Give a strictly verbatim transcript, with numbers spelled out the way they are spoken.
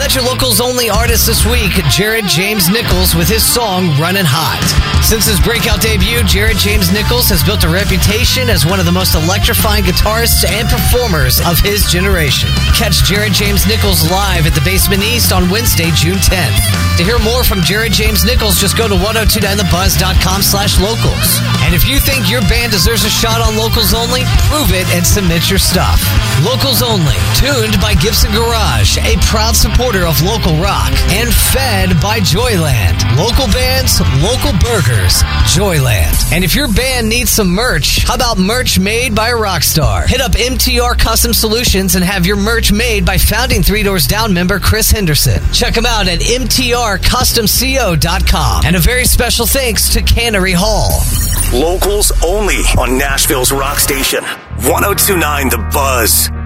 that's your locals only artist this week, Jared James Nichols, with his song Runnin' Hot. Since his breakout debut, Jared James Nichols has built a reputation as one of the most electrifying guitarists and performers of his generation. Catch Jared James Nichols live at the Basement East on Wednesday, June tenth. To hear more from Jared James Nichols, just go to ten twenty-nine the buzz dot com slash locals. And if you think your band deserves a shot on Locals Only, prove it and submit your stuff. Locals Only, tuned by Gibson Garage, a proud supporter of local rock, and fed by Joyland. Local bands, local burgers, Joyland. And if your band needs some merch, how about merch made by a rock star? Hit up M T R Custom Solutions and have your merch made by founding Three Doors Down member Chris Henderson. Check him out at M T R custom co dot com. And a very special thanks to Cannery Hall. Locals Only on Nashville's rock station, ten twenty-nine The Buzz.